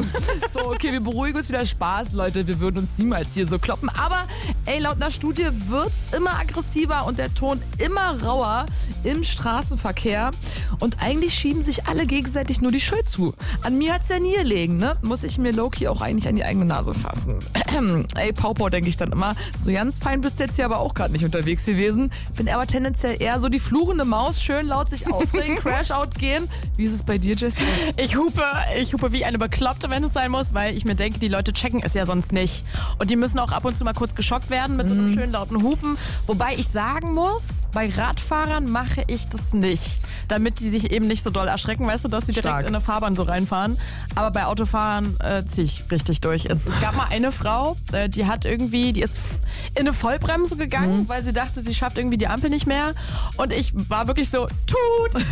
So, okay, wir beruhigen uns wieder. Spaß, Leute. Wir würden uns niemals hier so kloppen. Aber, laut einer Studie wird's immer aggressiver und der Ton immer rauer im Straßenverkehr. Und eigentlich schieben sich alle gegenseitig nur die Schuld zu. An mir hat's ja nie gelegen, ne? Muss ich mir Loki auch eigentlich an die eigene Nase fassen. Paupau, denke ich dann immer. So ganz fein bist du jetzt hier aber auch gerade nicht unterwegs gewesen. Bin aber tendenziell eher so die fluchende Maus, schön laut sich aufregen, Crash-Out gehen. Wie ist es bei dir, Jessie? Ich hupe wie eine Bekloppte, wenn es sein muss, weil ich mir denke, die Leute checken es ja sonst nicht. Und die müssen auch ab und zu mal kurz geschockt werden mit so einem schönen lauten Hupen. Wobei ich sagen muss, bei Radfahrern mache ich das nicht. Damit die sich eben nicht so doll erschrecken, weißt du, dass sie direkt in eine Fahrbahn so reinfahren. Aber bei Autofahrern ziehe ich richtig durch. Es gab mal eine Frau, die ist in eine Vollbremse gegangen, weil sie dachte, sie schafft irgendwie die Ampel nicht mehr. Und ich war wirklich so, tut.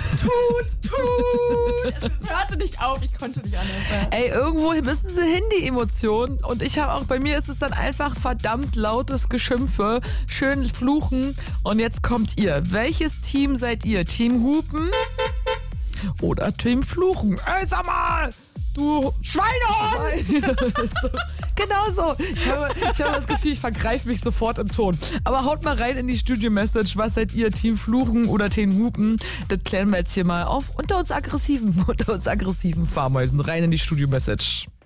Es hörte nicht auf, ich konnte nicht anders. Irgendwo müssen sie hin, die Emotionen. Und ich habe auch, bei mir ist es dann einfach verdammt lautes Geschimpfe, schön fluchen. Und jetzt kommt ihr. Welches Team seid ihr? Team Hupen oder Team Fluchen? Ey, sag mal, du Schweinehund! Genau so. Ich habe das Gefühl, ich vergreife mich sofort im Ton. Aber haut mal rein in die Studio-Message. Was seid ihr? Team Fluchen oder Team Hupen? Das klären wir jetzt hier mal auf unter uns aggressiven Fahrmäusen. Rein in die Studio-Message.